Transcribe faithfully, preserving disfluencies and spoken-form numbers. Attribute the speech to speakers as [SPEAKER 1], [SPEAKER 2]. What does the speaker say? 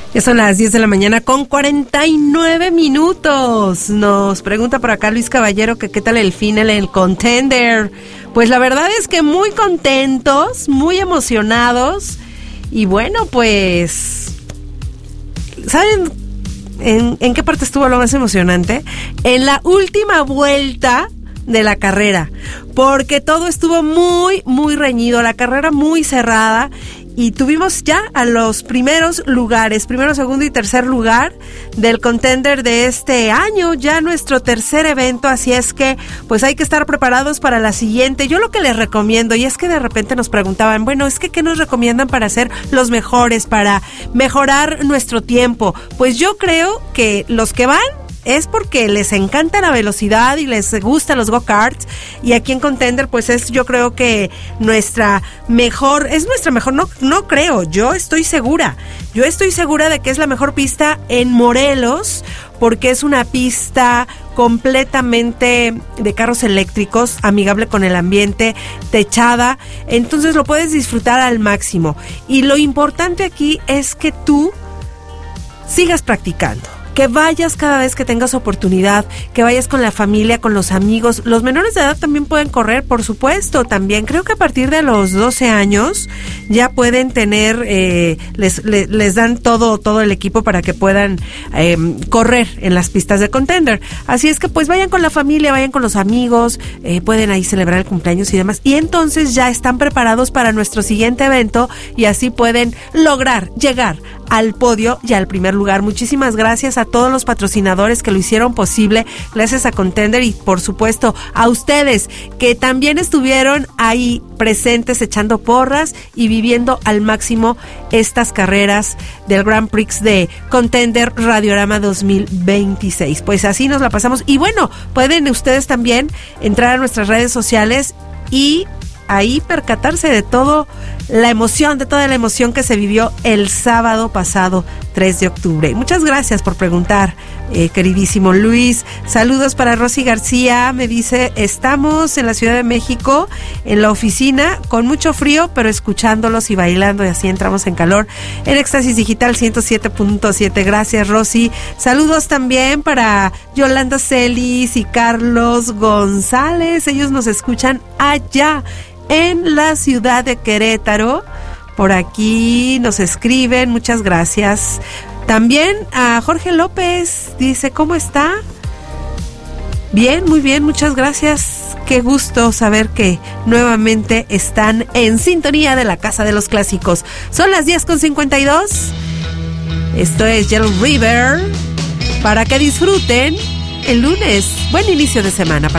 [SPEAKER 1] Ya son las diez de la mañana con cuarenta y nueve minutos. Nos pregunta por acá Luis Caballero que qué tal el final en el Contender. Pues la verdad es que muy contentos, muy emocionados. Y bueno, pues... ¿Saben en, en qué parte estuvo lo más emocionante? En la última vuelta de la carrera, porque todo estuvo muy, muy reñido, la carrera muy cerrada, y tuvimos ya a los primeros lugares, primero, segundo y tercer lugar del Contender de este año, ya nuestro tercer evento, así es que pues hay que estar preparados para la siguiente. Yo lo que les recomiendo, y es que de repente nos preguntaban, bueno, es que ¿qué nos recomiendan para ser los mejores, para mejorar nuestro tiempo? Pues yo creo que los que van es porque les encanta la velocidad y les gustan los go-karts, y aquí en Contender pues es, yo creo que nuestra mejor, es nuestra mejor, no, no creo, yo estoy segura, yo estoy segura de que es la mejor pista en Morelos, porque es una pista completamente de carros eléctricos, amigable con el ambiente, techada, entonces lo puedes disfrutar al máximo, y lo importante aquí es que tú sigas practicando, que vayas cada vez que tengas oportunidad, que vayas con la familia, con los amigos. Los menores de edad también pueden correr, por supuesto, también. Creo que a partir de los doce años ya pueden tener, eh, les, les, les dan todo, todo el equipo para que puedan eh, correr en las pistas de Contender. Así es que pues vayan con la familia, vayan con los amigos, eh, pueden ahí celebrar el cumpleaños y demás. Y entonces ya están preparados para nuestro siguiente evento y así pueden lograr llegar al podio y al primer lugar. Muchísimas gracias a todos los patrocinadores que lo hicieron posible, gracias a Contender, y por supuesto a ustedes que también estuvieron ahí presentes echando porras y viviendo al máximo estas carreras del Grand Prix de Contender Radiorama dos mil veintiséis. Pues así nos la pasamos, y bueno, pueden ustedes también entrar a nuestras redes sociales y ahí percatarse de todo la emoción, de toda la emoción que se vivió el sábado pasado, tres de octubre. Muchas gracias por preguntar, eh, queridísimo Luis. Saludos para Rosy García, me dice, estamos en la Ciudad de México, en la oficina, con mucho frío, pero escuchándolos y bailando, y así entramos en calor, en Éxtasis Digital ciento siete punto siete. Gracias, Rosy. Saludos también para Yolanda Celis y Carlos González, ellos nos escuchan allá en la ciudad de Querétaro. Por aquí nos escriben, muchas gracias. También a Jorge López, dice, ¿cómo está? Bien, muy bien, muchas gracias. Qué gusto saber que nuevamente están en sintonía de la Casa de los Clásicos. Son las diez con cincuenta y dos. Esto es Yellow River, para que disfruten el lunes. Buen inicio de semana para